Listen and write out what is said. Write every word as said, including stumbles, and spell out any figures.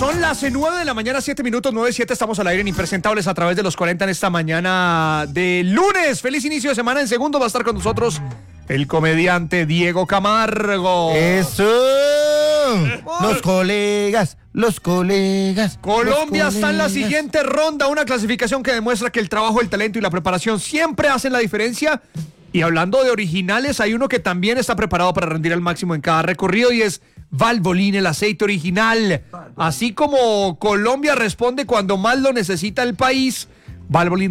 Son las nueve de la mañana, siete minutos, nueve siete. Estamos al aire en Impresentables a través de los cuarenta en esta mañana de lunes. Feliz inicio de semana. En segundo va a estar con nosotros el comediante Diego Camargo. ¡Eso! Los colegas, los colegas. Colombia los está en la colegas. siguiente ronda, una clasificación que demuestra que el trabajo, el talento y la preparación siempre hacen la diferencia. Y hablando de originales, hay uno que también está preparado para rendir al máximo en cada recorrido y es Valvoline, el aceite original. Así como Colombia responde cuando más lo necesita el país, Valvoline